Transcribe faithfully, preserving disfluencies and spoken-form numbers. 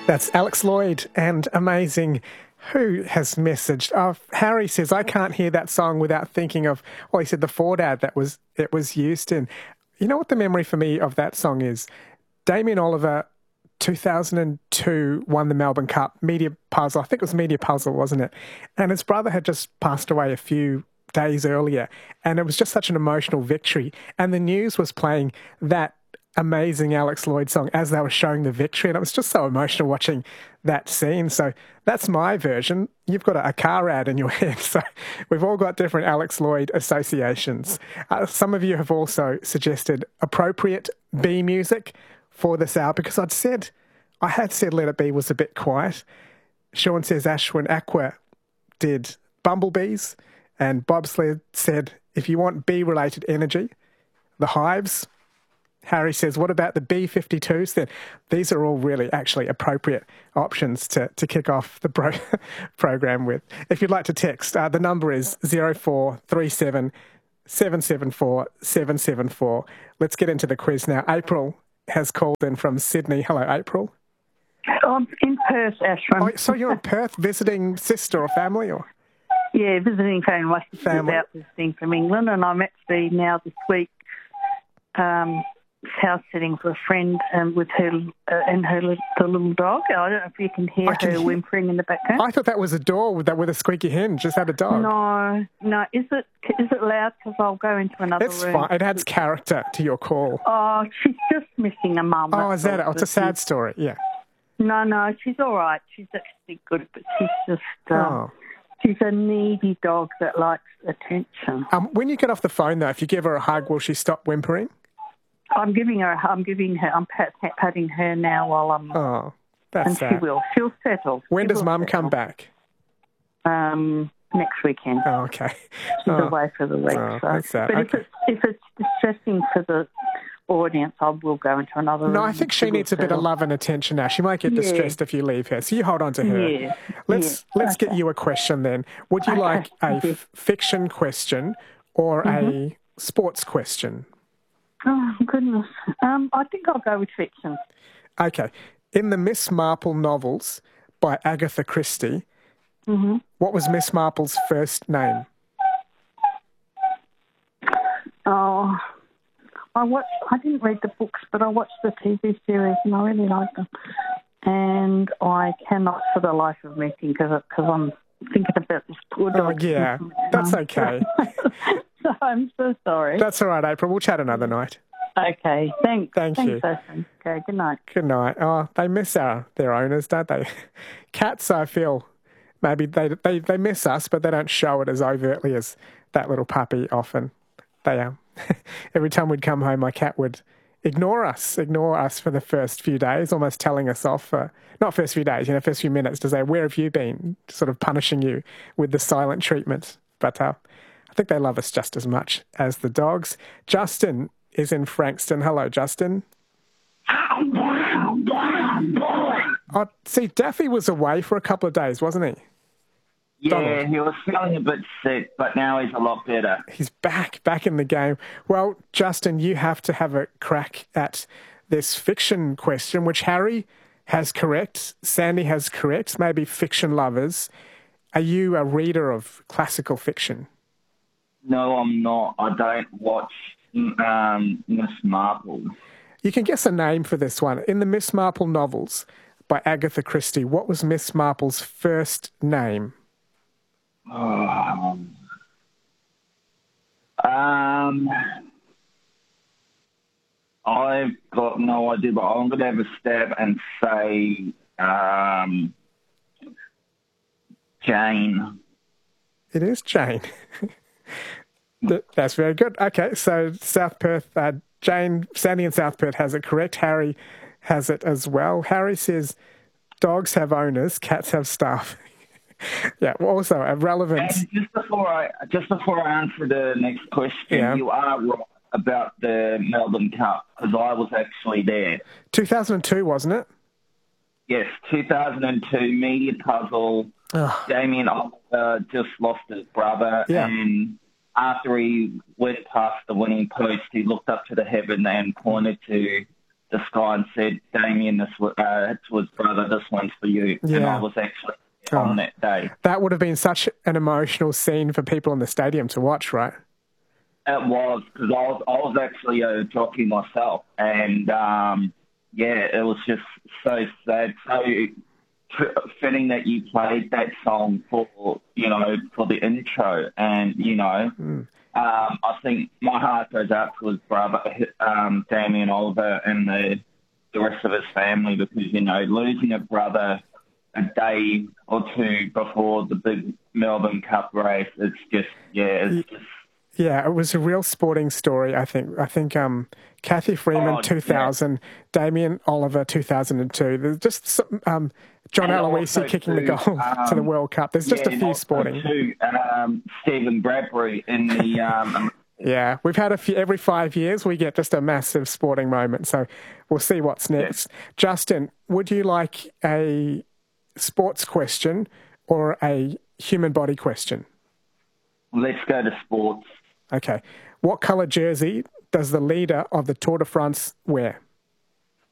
That's Alex Lloyd and Amazing. Who has messaged? Oh, Harry says, I can't hear that song without thinking of, well, he said the Ford ad that was it was used in. You know what the memory for me of that song is? Damien Oliver, two thousand two, won the Melbourne Cup, Media Puzzle. I think it was Media Puzzle, wasn't it? And his brother had just passed away a few days earlier. And it was just such an emotional victory. And the news was playing that amazing Alex Lloyd song as they were showing the victory, and it was just so emotional watching that scene. So that's my version. You've got a, a car ad in your head, so we've all got different Alex Lloyd associations. Uh, some of you have also suggested appropriate B music for this hour, because I'd said, I had said Let It Be was a bit quiet. Sean says Ashwin Aqua did Bumblebees, and Bobsled said if you want bee-related energy, The Hives. Harry says, what about the B fifty-twos then? These are all really actually appropriate options to, to kick off the pro- program with. If you'd like to text, uh, the number is zero four three seven, seven seven four, seven seven four. Let's get into the quiz now. April has called in from Sydney. Hello, April. I'm in Perth, Ashwin. Oh, so you're in Perth visiting sister or family? Or Yeah, visiting family. My sister's Family. out visiting from England, and I'm actually now this week um, house sitting for a friend um, with her uh, and her li- the little dog. I don't know if you can hear I can her hear- whimpering in the background. I thought that was a door with, that, with a squeaky hinge. Just had a dog. No, no. Is it is it loud? Because I'll go into another It's room. fine. It adds character to your call. Oh, she's just missing a mum. Oh, that's is that it? all. Oh, it's a sad story. Yeah. No, no, she's all right. She's actually good, but she's just um, Oh. she's a needy dog that likes attention. Um, when you get off the phone, though, if you give her a hug, will she stop whimpering? I'm giving her. I'm giving her. I'm pat, pat, patting her now while I'm. Oh, that's and she sad. will. She'll settle. When She does will Mum come settle. back? Um, next weekend. Oh, okay. She's Oh. away for the week. Oh, so. that's sad. But if Okay. it's if it's distressing for the audience, I will go into another room. No, I think she will needs a bit of settle. love and attention now. She might get Yeah. distressed if you leave her, so you hold on to her. Yeah. Let's Yeah. let's get Okay. you a question then. Would you Okay. like a Thank you. f- fiction question or Mm-hmm. a sports question? Oh goodness. Um, I think I'll go with fiction. Okay. In the Miss Marple novels by Agatha Christie, Mm-hmm. what was Miss Marple's first name? Oh, I watched. I didn't read the books, but I watched the T V series, and I really liked them. And I cannot, for the life of me, think of it because I'm thinking about this poor Oh, dog. yeah. That's okay. So I'm so sorry. That's all right, April. We'll chat another night. Okay, thanks. Thank thanks, you. Ashwin. Okay, good night. Good night. Oh, they miss our, their owners, don't they? Cats, I feel, maybe they, they, they miss us, but they don't show it as overtly as that little puppy often. They um, every time we'd come home, my cat would ignore us, ignore us for the first few days, almost telling us off for, not first few days, you know, first few minutes to say, where have you been? Sort of punishing you with the silent treatment. But uh, I think they love us just as much as the dogs. Justin is in Frankston. Hello, Justin. Oh, see, Daffy was away for a couple of days, wasn't he? Yeah, Donald. he was feeling a bit sick, but now he's a lot better. He's back, back in the game. Well, Justin, you have to have a crack at this fiction question, which Harry has correct, Sandy has correct, maybe fiction lovers. Are you a reader of classical fiction? No, I'm not. I don't watch um, Miss Marple. You can guess a name for this one. In the Miss Marple novels by Agatha Christie, what was Miss Marple's first name? Oh. Um, I've got no idea, but I'm going to have a stab and say um, Jane. It is Jane. Th- That's very good. Okay, so South Perth, uh, Jane, Sandy in South Perth has it correct. Harry has it as well. Harry says dogs have owners, cats have staff. Yeah, well, also a relevant. And just before I just before I answer the next question, Yeah. you are right about the Melbourne Cup because I was actually there. two thousand two, wasn't it? Yes, two thousand two Media Puzzle. Oh, Damien Oliver just lost his brother, Yeah. and after he went past the winning post, he looked up to the heaven and pointed to this guy and said, Damien, this was, uh, it was brother, this one's for you. Yeah. And I was actually Oh. on that day. That would have been such an emotional scene for people in the stadium to watch, right? It was, because I was, I was actually a jockey myself. And, um, yeah, it was just so sad, so fitting that you played that song for, you know, for the intro. And, you know, mm. um, I think my heart goes out to his brother, um, Damien Oliver, and the, the rest of his family, because, you know, losing a brother a day or two before the big Melbourne Cup race, it's just, yeah, it's just... Yeah, it was a real sporting story, I think. I think um, Kathy Freeman, oh, two thousand, yeah. Damien Oliver, two thousand two. There's just some, um, John and Aloisi kicking too, the goal um, to the World Cup. There's just yeah, a few sporting. Too, um, Stephen Bradbury in the... Um, yeah, we've had a few, every five years we get just a massive sporting moment, so we'll see what's next. Yeah. Justin, would you like a sports question or a human body question? Let's go to sports. Okay. What colour jersey does the leader of the Tour de France wear?